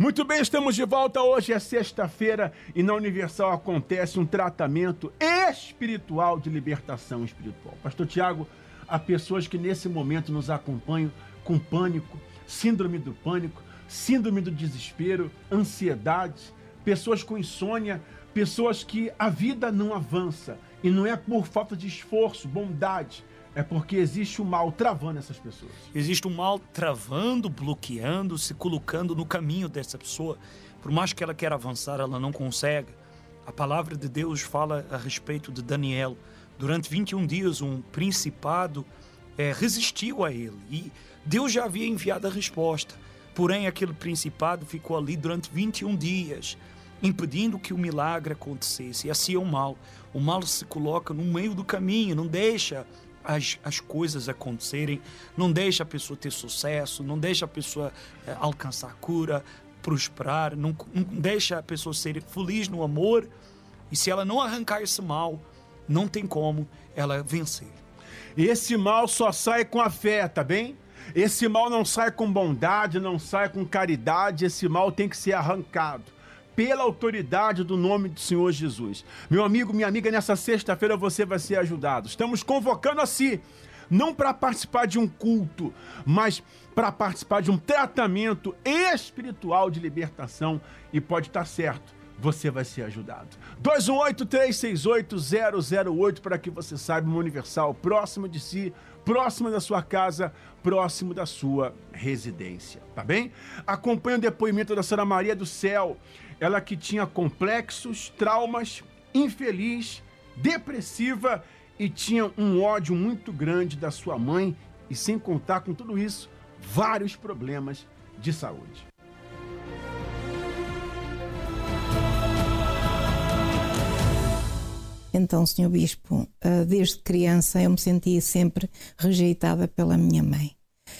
Muito bem, estamos de volta. Hoje é sexta-feira e na Universal acontece um tratamento espiritual de libertação espiritual. Pastor Tiago, há pessoas que nesse momento nos acompanham com pânico, síndrome do pânico, síndrome do desespero, ansiedade, pessoas com insônia, pessoas que a vida não avança e não é por falta de esforço, bondade, é porque existe o mal travando essas pessoas. Existe um mal travando, bloqueando, se colocando no caminho dessa pessoa. Por mais que ela queira avançar, ela não consegue. A palavra de Deus fala a respeito de Daniel. Durante 21 dias, um principado resistiu a ele. E Deus já havia enviado a resposta. Porém, aquele principado ficou ali durante 21 dias, impedindo que o milagre acontecesse. E assim é o mal. O mal se coloca no meio do caminho, não deixa as coisas acontecerem, não deixa a pessoa ter sucesso, não deixa a pessoa alcançar cura, prosperar, não deixa a pessoa ser feliz no amor. E se ela não arrancar esse mal, não tem como ela vencer. Esse mal só sai com a fé, tá bem? Esse mal não sai com bondade, não sai com caridade, esse mal tem que ser arrancado pela autoridade do nome do Senhor Jesus. Meu amigo, minha amiga, nessa sexta-feira você vai ser ajudado. Estamos convocando a si, não para participar de um culto, mas para participar de um tratamento espiritual de libertação, e pode estar certo, você vai ser ajudado. 218-368-008 para que você saiba, uma Universal próximo de si, próximo da sua casa, próximo da sua residência, tá bem? Acompanhe o depoimento da Senhora Maria do Céu, ela que tinha complexos, traumas, infeliz, depressiva e tinha um ódio muito grande da sua mãe e, sem contar com tudo isso, vários problemas de saúde. Então, Sr. Bispo, desde criança eu me sentia sempre rejeitada pela minha mãe.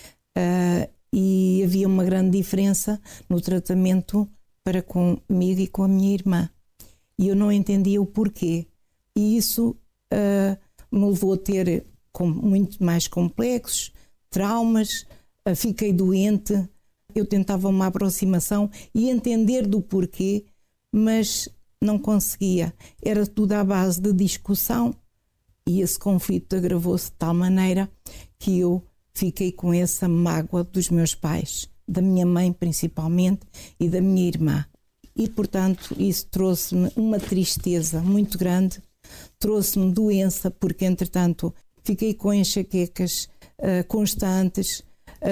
E havia uma grande diferença no tratamento para comigo e com a minha irmã. E eu não entendia o porquê. E isso me levou a ter muito mais complexos, traumas, fiquei doente. Eu tentava uma aproximação e entender do porquê, mas não conseguia. Era tudo à base de discussão e esse conflito agravou-se de tal maneira que eu fiquei com essa mágoa dos meus pais, da minha mãe principalmente e da minha irmã. E, portanto, isso trouxe-me uma tristeza muito grande, trouxe-me doença, porque, entretanto, fiquei com enxaquecas constantes,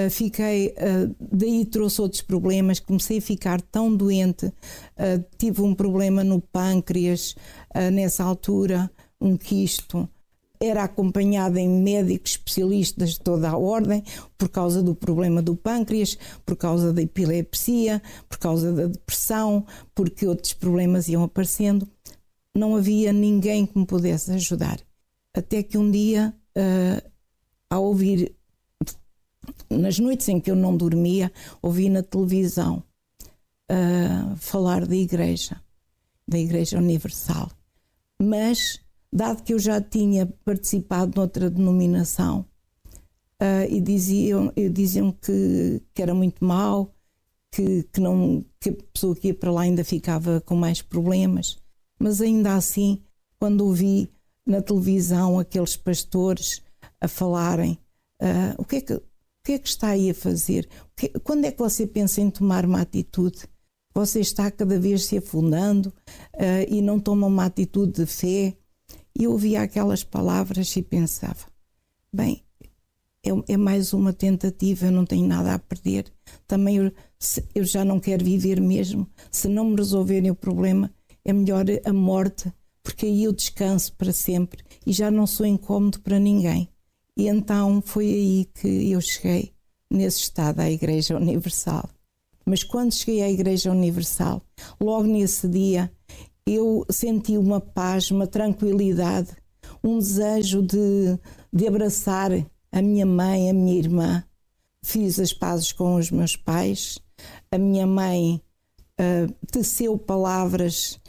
daí trouxe outros problemas, comecei a ficar tão doente, tive um problema no pâncreas, nessa altura, um quisto. Era acompanhada em médicos especialistas de toda a ordem por causa do problema do pâncreas, por causa da epilepsia, por causa da depressão, porque outros problemas iam aparecendo. Não havia ninguém que me pudesse ajudar. Até que um dia, ao ouvir, nas noites em que eu não dormia, ouvi na televisão falar da Igreja Universal. Mas dado que eu já tinha participado noutra denominação e diziam que era muito mau, que a pessoa que ia para lá ainda ficava com mais problemas. Mas ainda assim, quando ouvi na televisão aqueles pastores a falarem, o que é que está aí a fazer? Quando é que você pensa em tomar uma atitude? Você está cada vez se afundando e não toma uma atitude de fé. E eu ouvia aquelas palavras e pensava, bem, é mais uma tentativa, eu não tenho nada a perder. Também eu já não quero viver mesmo. Se não me resolverem o problema, é melhor a morte, porque aí eu descanso para sempre e já não sou incómodo para ninguém. E então foi aí que eu cheguei, nesse estado, à Igreja Universal. Mas quando cheguei à Igreja Universal, logo nesse dia, eu senti uma paz, uma tranquilidade, um desejo de abraçar a minha mãe, a minha irmã. Fiz as pazes com os meus pais. A minha mãe teceu palavras